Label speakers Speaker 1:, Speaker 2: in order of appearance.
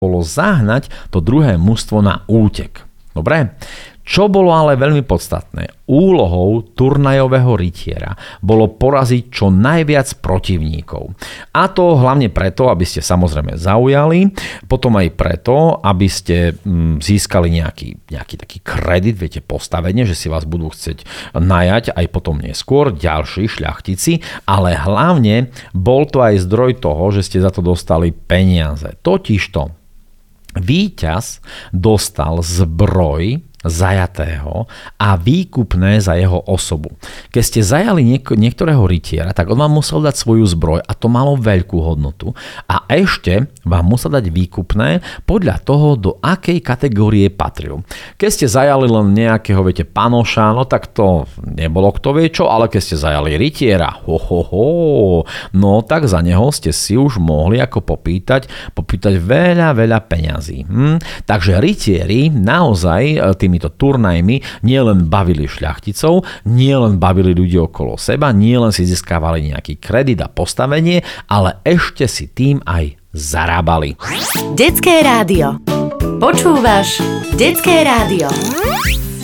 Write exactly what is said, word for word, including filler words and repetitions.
Speaker 1: bolo zahnať to druhé mužstvo na útek. Dobre? Čo bolo ale veľmi podstatné, úlohou turnajového rytiera bolo poraziť čo najviac protivníkov. A to hlavne preto, aby ste samozrejme zaujali, potom aj preto, aby ste získali nejaký, nejaký taký kredit, viete, postavenie, že si vás budú chcieť najať aj potom neskôr ďalší šľachtici, ale hlavne bol to aj zdroj toho, že ste za to dostali peniaze. Totižto víťaz dostal zbroj zajatého a výkupné za jeho osobu. Keď ste zajali niek- niektorého rytiera, tak on vám musel dať svoju zbroj a to malo veľkú hodnotu a ešte vám musel dať výkupné podľa toho, do akej kategórie patril. Keď ste zajali len nejakého, viete, panoša, no tak to nebolo kto vie čo, ale keď ste zajali rytiera, ho, ho, ho, no tak za neho ste si už mohli ako popýtať, popýtať veľa, veľa peňazí. Hm? Takže rytieri naozaj tým týmito turnajmi nielen bavili šľachticov, nielen bavili ľudí okolo seba, nielen si získavali nejaký kredit a postavenie, ale ešte si tým aj zarábali.
Speaker 2: Detské rádio. Počúvaš Detské rádio.